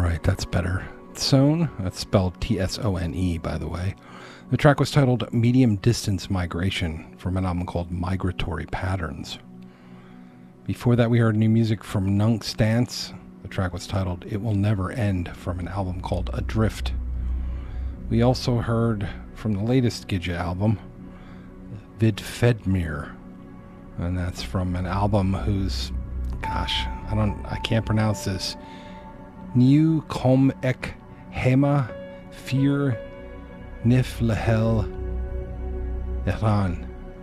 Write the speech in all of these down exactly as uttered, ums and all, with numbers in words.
right, that's better. Tsone, that's spelled T S O N E, by the way. The track was titled Medium Distance Migration from an album called Migratory Patterns. Before that, we heard new music from Nunc Stance. The track was titled It Will Never End from an album called Adrift. We also heard from the latest Gidget album, Vidfedmir, and that's from an album whose, gosh, I don't, I can't pronounce this. New Kom Ek Hema Fear Nif Lehel Iran.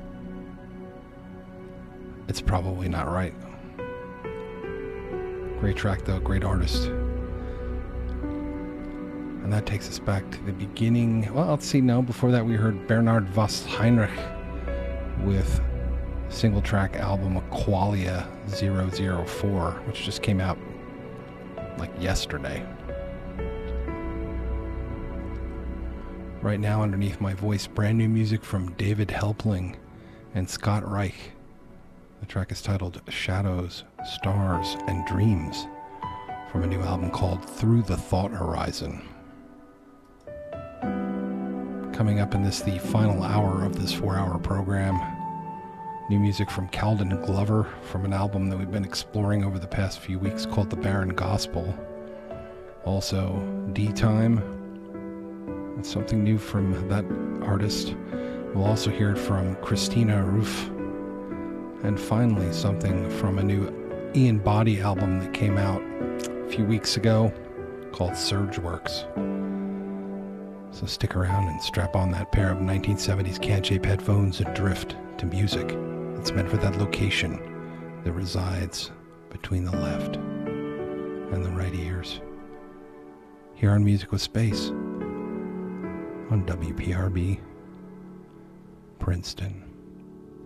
It's probably not right. Great track though, great artist. And that takes us back to the beginning. Well, let's see, no, before that we heard Bernard Voss Heinrich with single track album Qualia zero zero four, which just came out like yesterday. Right now, underneath my voice, brand new music from David Helpling and Scott Reich. The track is titled Shadows, Stars, and Dreams from a new album called Through the Thought Horizon. Coming up in this, the final hour of this four-hour program, new music from Calden Glover from an album that we've been exploring over the past few weeks called The Barren Gospel. Also, D-Time, something new from that artist. We'll also hear it from Christina Roof. And finally, something from a new Ian Body album that came out a few weeks ago called Surgeworks. So stick around and strap on that pair of nineteen seventies can-shape headphones and drift to music that's meant for that location that resides between the left and the right ears. Here on Music with Space on W P R B, Princeton.